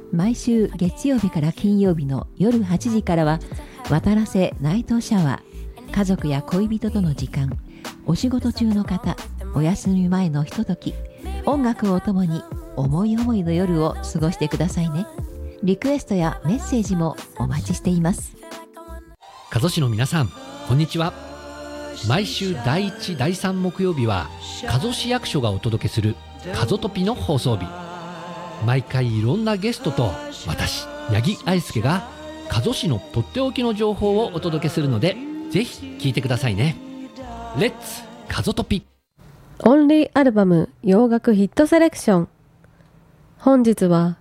毎週月曜日から金曜日の夜8時からは渡良瀬ナイトシャワー。家族や恋人との時間、お仕事中の方、お休み前のひととき、音楽をともに思い思いの夜を過ごしてくださいね。リクエストやメッセージもお待ちしています。 加須市の皆さん、こんにちは。毎週第1、第3木曜日は加須市役所がお届けする加須トピの放送日。毎回いろんなゲストと私、八木愛介が加須市のとっておきの情報をお届けするので、ぜひ聞いてくださいね。レッツ加須トピ。 オンリーアルバム洋楽ヒットセレクション。本日は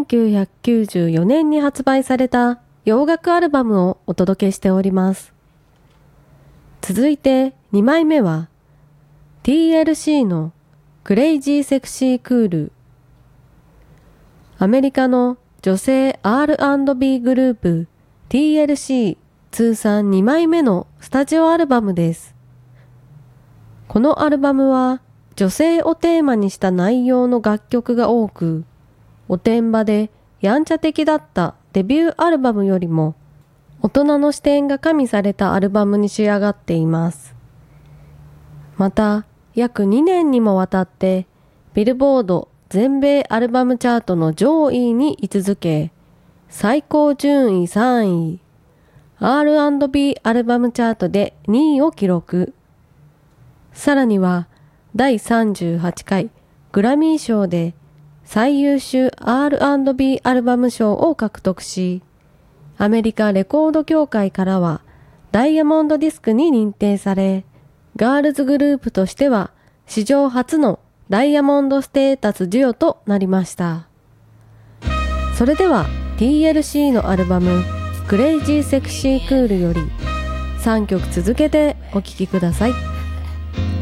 1994年に発売された洋楽アルバムをお届けしております。続いて2枚目は TLC のクレイジーセクシークール。アメリカの女性 R&B グループ TLC 通算2枚目のスタジオアルバムです。このアルバムは女性をテーマにした内容の楽曲が多く、おてんばでやんちゃ的だったデビューアルバムよりも大人の視点が加味されたアルバムに仕上がっています。また、約2年にもわたってビルボード全米アルバムチャートの上位に居続け、最高順位3位、R&B アルバムチャートで2位を記録。さらには第38回グラミー賞で最優秀 R&B アルバム賞を獲得し、アメリカレコード協会からはダイヤモンドディスクに認定され、ガールズグループとしては史上初のダイヤモンドステータスデュオとなりました。それでは TLC のアルバムクレイジーセクシークールより3曲続けてお聴きください。